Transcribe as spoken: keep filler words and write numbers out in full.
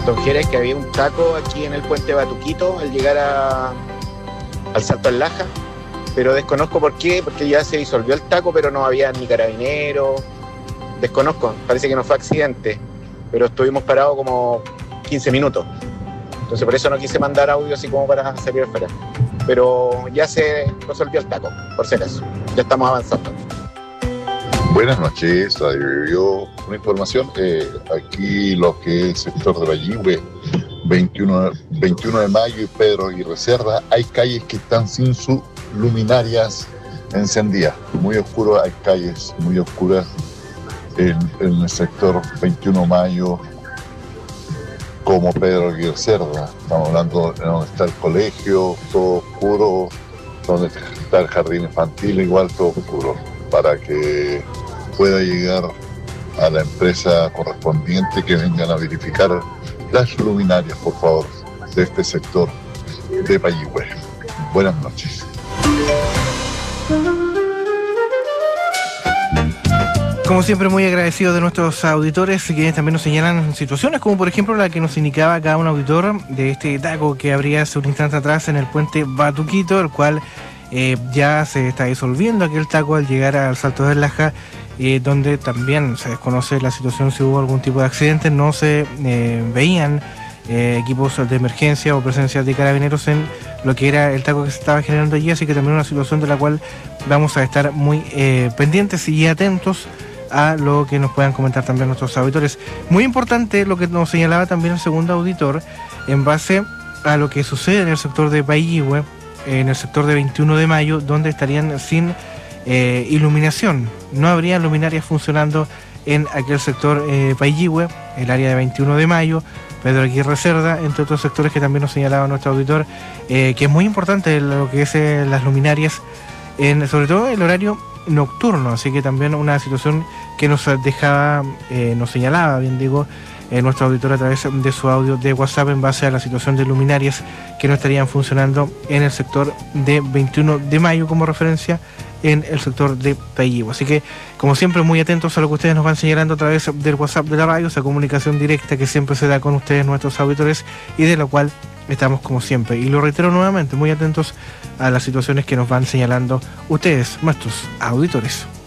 Don Jerez, que había un taco aquí en el puente Batuquito al llegar a, al Salto al Laja, pero desconozco por qué, porque ya se disolvió el taco, pero no había ni carabineros, desconozco, parece que no fue accidente, pero estuvimos parados como quince minutos, entonces por eso no quise mandar audio así como para salir afuera, pero ya se resolvió el taco, por si acaso, ya estamos avanzando. Buenas noches, Radio una información, eh, aquí lo que es el sector de Bayigüe, veintiuno, veintiuno de mayo y Pedro Aguirre Cerda, hay calles que están sin sus luminarias encendidas, muy oscuro, hay calles muy oscuras en, en el sector veintiuno de mayo como Pedro Aguirre Cerda, estamos hablando de donde está el colegio, todo oscuro, donde está el jardín infantil, igual todo oscuro, para que pueda llegar a la empresa correspondiente que vengan a verificar las luminarias, por favor, de este sector de Bayigüe. Buenas noches. Como siempre, muy agradecido de nuestros auditores, quienes también nos señalan situaciones como por ejemplo la que nos indicaba cada un auditor de este taco que habría hace un instante atrás en el puente Batuquito, el cual eh, ya se está disolviendo aquel taco al llegar al Salto del Laja, eh, donde también se desconoce la situación si hubo algún tipo de accidente, no se eh, veían eh, equipos de emergencia o presencia de carabineros en lo que era el taco que se estaba generando allí, así que también una situación de la cual vamos a estar muy eh, pendientes y atentos a lo que nos puedan comentar también nuestros auditores. Muy importante lo que nos señalaba también el segundo auditor en base a lo que sucede en el sector de Bayigüe, en el sector de veintiuno de mayo, donde estarían sin eh, iluminación. No habría luminarias funcionando en aquel sector eh, Bayigüe, el área de veintiuno de mayo, Pedro Aguirre Cerda, entre otros sectores que también nos señalaba nuestro auditor, eh, que es muy importante lo que es eh, las luminarias, en, sobre todo el horario nocturno, así que también una situación que nos dejaba, eh, nos señalaba, bien digo, eh, nuestro auditor a través de su audio de WhatsApp en base a la situación de luminarias que no estarían funcionando en el sector de veintiuno de mayo como referencia en el sector de Bayigüe. Así que, como siempre, muy atentos a lo que ustedes nos van señalando a través del WhatsApp de la radio, esa comunicación directa que siempre se da con ustedes, nuestros auditores, y de la cual estamos como siempre. Y lo reitero nuevamente, muy atentos a las situaciones que nos van señalando ustedes, nuestros auditores.